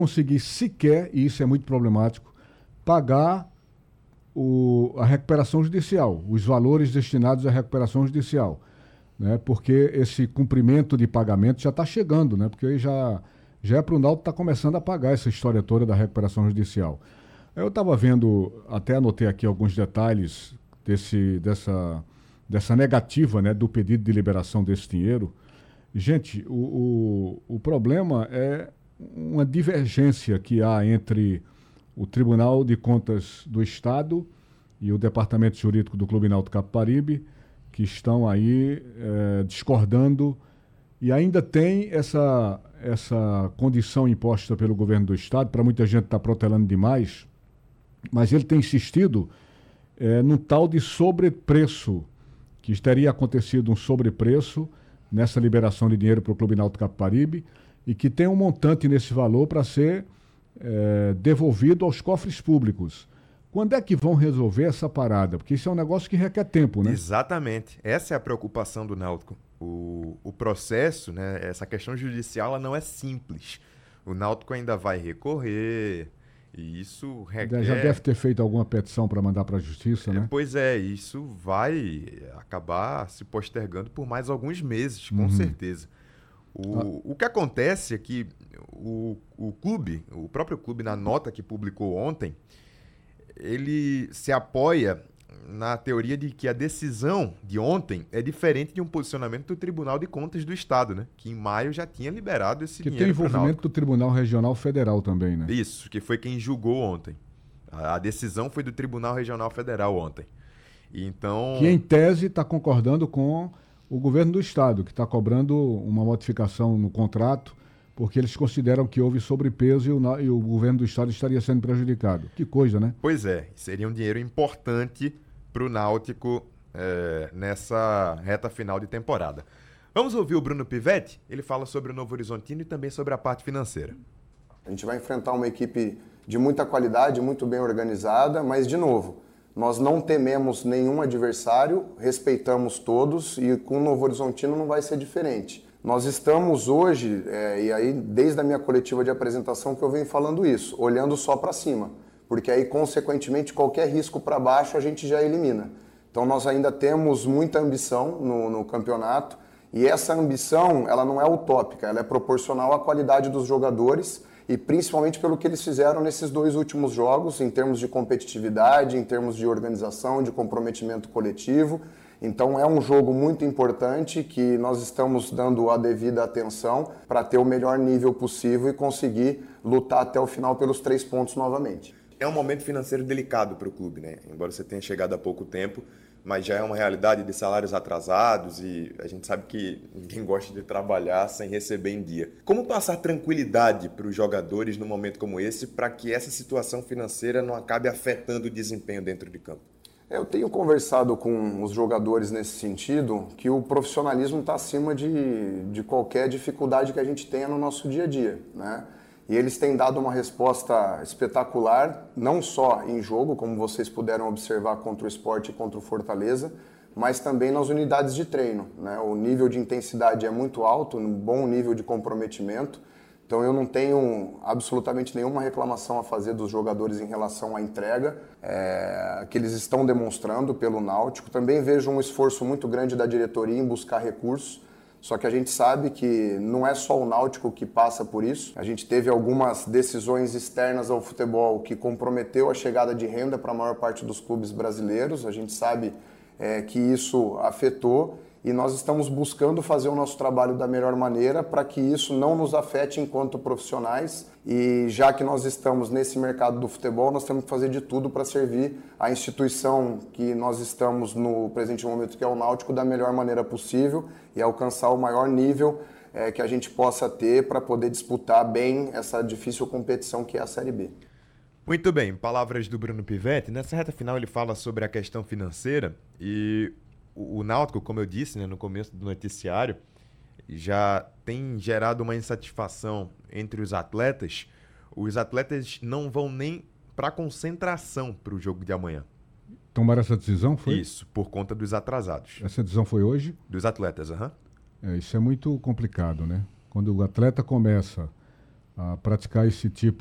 conseguir sequer, e isso é muito problemático, pagar a recuperação judicial, os valores destinados à recuperação judicial, né? Porque esse cumprimento de pagamento já está chegando, né? Porque já é para o Náutico estar começando a pagar essa história toda da recuperação judicial. Eu estava vendo, até anotei aqui alguns detalhes dessa negativa, né, do pedido de liberação desse dinheiro. Gente, o problema é uma divergência que há entre o Tribunal de Contas do Estado e o Departamento Jurídico do Clube Náutico Capibaribe, que estão aí discordando, e ainda tem essa condição imposta pelo governo do Estado. Para muita gente está protelando demais, mas ele tem insistido num tal de sobrepreço, que teria acontecido um sobrepreço nessa liberação de dinheiro para o Clube Náutico Capibaribe, e que tem um montante nesse valor para ser devolvido aos cofres públicos. Quando é que vão resolver essa parada? Porque isso é um negócio que requer tempo, né? Exatamente. Essa é a preocupação do Náutico. O processo, né, essa questão judicial, ela não é simples. O Náutico ainda vai recorrer, e isso requer... Já deve ter feito alguma petição para mandar para a justiça, né? Pois é, isso vai acabar se postergando por mais alguns meses, com certeza. O que acontece é que o clube, o próprio clube, na nota que publicou ontem, ele se apoia na teoria de que a decisão de ontem é diferente de um posicionamento do Tribunal de Contas do Estado, né? Que em maio já tinha liberado esse dinheiro. Que tem envolvimento do Tribunal Regional Federal também, né? Isso, que foi quem julgou ontem. A decisão foi do Tribunal Regional Federal ontem. Então... Que, em tese, está concordando com o governo do Estado, que está cobrando uma modificação no contrato, porque eles consideram que houve sobrepeso e o governo do Estado estaria sendo prejudicado. Que coisa, né? Pois é, seria um dinheiro importante para o Náutico nessa reta final de temporada. Vamos ouvir o Bruno Pivetti? Ele fala sobre o Novo Horizontino e também sobre a parte financeira. A gente vai enfrentar uma equipe de muita qualidade, muito bem organizada, mas, de novo, nós não tememos nenhum adversário, respeitamos todos, e com o Novo Horizontino não vai ser diferente. Nós estamos hoje, e aí desde a minha coletiva de apresentação que eu venho falando isso, olhando só para cima, porque aí, consequentemente, qualquer risco para baixo a gente já elimina. Então nós ainda temos muita ambição no campeonato, e essa ambição, ela não é utópica, ela é proporcional à qualidade dos jogadores e principalmente pelo que eles fizeram nesses 2 últimos jogos, em termos de competitividade, em termos de organização, de comprometimento coletivo. Então é um jogo muito importante que nós estamos dando a devida atenção para ter o melhor nível possível e conseguir lutar até o final pelos 3 pontos novamente. É um momento financeiro delicado para o clube, né? Embora você tenha chegado há pouco tempo, mas já é uma realidade de salários atrasados e a gente sabe que ninguém gosta de trabalhar sem receber em dia. Como passar tranquilidade para os jogadores num momento como esse para que essa situação financeira não acabe afetando o desempenho dentro de campo? Eu tenho conversado com os jogadores nesse sentido, que o profissionalismo está acima de qualquer dificuldade que a gente tenha no nosso dia a dia, né? E eles têm dado uma resposta espetacular, não só em jogo, como vocês puderam observar contra o Sport e contra o Fortaleza, mas também nas unidades de treino, né? O nível de intensidade é muito alto, um bom nível de comprometimento. Então eu não tenho absolutamente nenhuma reclamação a fazer dos jogadores em relação à entrega que eles estão demonstrando pelo Náutico. Também vejo um esforço muito grande da diretoria em buscar recursos. Só que a gente sabe que não é só o Náutico que passa por isso. A gente teve algumas decisões externas ao futebol que comprometeu a chegada de renda para a maior parte dos clubes brasileiros. A gente sabe que isso afetou e nós estamos buscando fazer o nosso trabalho da melhor maneira para que isso não nos afete enquanto profissionais. E já que nós estamos nesse mercado do futebol, nós temos que fazer de tudo para servir a instituição que nós estamos no presente momento, que é o Náutico, da melhor maneira possível e alcançar o maior nível que a gente possa ter para poder disputar bem essa difícil competição que é a Série B. Muito bem, palavras do Bruno Pivetti. Nessa reta final ele fala sobre a questão financeira e o Náutico, como eu disse, né, no começo do noticiário, já tem gerado uma insatisfação entre os atletas. Os atletas não vão nem para a concentração para o jogo de amanhã. Tomaram essa decisão, foi? Isso, por conta dos atrasados. Essa decisão foi hoje? Dos atletas, aham. Isso é muito complicado, né? Quando o atleta começa a praticar esse tipo